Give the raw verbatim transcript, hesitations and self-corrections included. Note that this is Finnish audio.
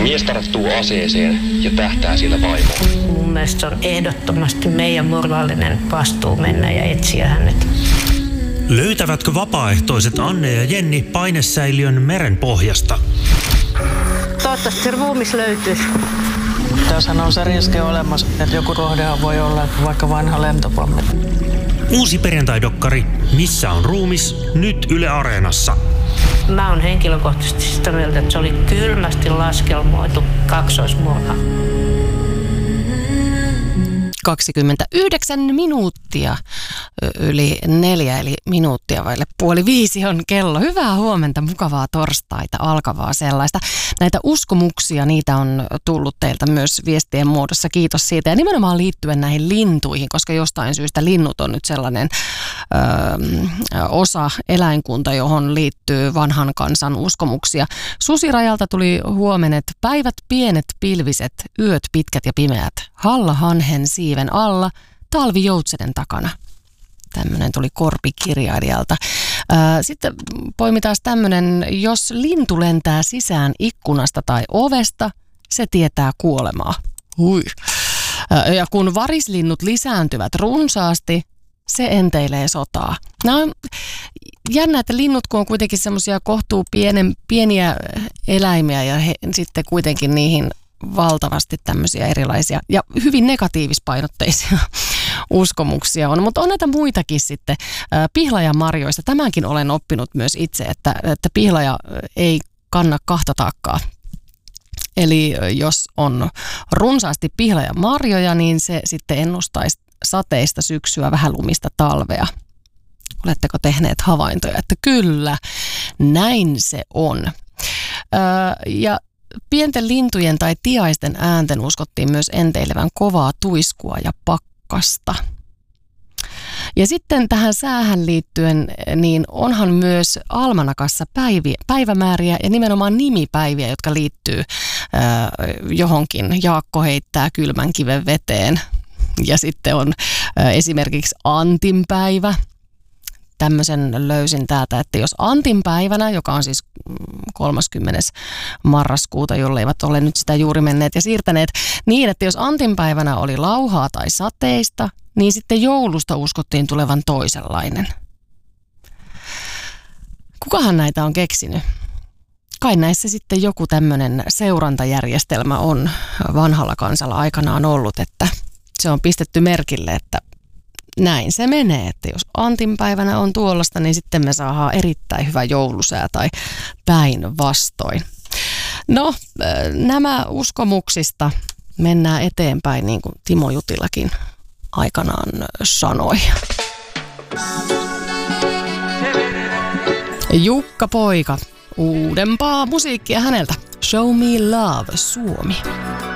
Mies tarttuu aseeseen ja tähtää sillä vaimoon. Mun mielestä se on ehdottomasti meidän moraalinen vastuu mennä ja etsiä hänet. Löytävätkö vapaaehtoiset Anne ja Jenni painesäiliön meren pohjasta? Toivottavasti se ruumis löytyisi. Tässä on se riski olemassa, että joku kohdehan voi olla vaikka vanha lentopommi. Uusi perjantaidokkari Missä on ruumis? Nyt Yle Areenassa. Mä oon henkilökohtaisesti sitä mieltä, että se oli kylmästi laskelmoitu kaksoismurha. kaksikymmentäyhdeksän minuuttia yli neljä, eli minuuttia vaille puoli viisi on kello. Hyvää huomenta, mukavaa torstaita, alkavaa sellaista. Näitä uskomuksia, niitä on tullut teiltä myös viestien muodossa. Kiitos siitä. Ja nimenomaan liittyen näihin lintuihin, koska jostain syystä linnut on nyt sellainen ö, osa eläinkunta, johon liittyy vanhan kansan uskomuksia. Susirajalta tuli huomenet, päivät pienet pilviset, yöt pitkät ja pimeät. Halla hanhen siiven alla, talvi joutsenen takana. Tämmöinen tuli korpikirjailijalta. Sitten poimitaan tämmöinen, jos lintu lentää sisään ikkunasta tai ovesta, se tietää kuolemaa. Hui. Ja kun varislinnut lisääntyvät runsaasti, se enteilee sotaa. Nämä on jännä, että linnut kun on kuitenkin semmoisia kohtuu pienen, pieniä eläimiä ja he, sitten kuitenkin niihin valtavasti tämmöisiä erilaisia ja hyvin negatiivispainotteisia uskomuksia on, mutta on näitä muitakin sitten. Pihlajanmarjoista, tämänkin olen oppinut myös itse, että, että pihlaja ei kanna kahta taakkaa. Eli jos on runsaasti pihlajanmarjoja, niin se sitten ennustaisi sateista syksyä, vähän lumista talvea. Oletteko tehneet havaintoja, että kyllä, näin se on. Öö, ja pienten lintujen tai tiaisten äänten uskottiin myös enteilevän kovaa tuiskua ja pakkasta. Ja sitten tähän säähän liittyen, niin onhan myös almanakassa päiviä, päivämääriä ja nimenomaan nimipäiviä, jotka liittyy ää, johonkin. Jaakko heittää kylmän kiven veteen. Ja sitten on ää, esimerkiksi Antinpäivä. Tämmöisen löysin täältä, että jos Antinpäivänä, joka on siis kolmaskymmenes marraskuuta, jolleivät ole nyt sitä juuri menneet ja siirtäneet, niin että jos Antinpäivänä oli lauhaa tai sateista, niin sitten joulusta uskottiin tulevan toisenlainen. Kukahan näitä on keksinyt? Kai näissä sitten joku tämmöinen seurantajärjestelmä on vanhalla kansalla aikanaan ollut, että se on pistetty merkille, että näin se menee, että jos Antinpäivänä on tuollaista, niin sitten me saadaan erittäin hyvä joulusää tai päinvastoin. No, nämä uskomuksista mennään eteenpäin, niin kuin Timo Jutilakin aikanaan sanoi. Jukka Poika, uudempaa musiikkia häneltä. Show me love, Suomi.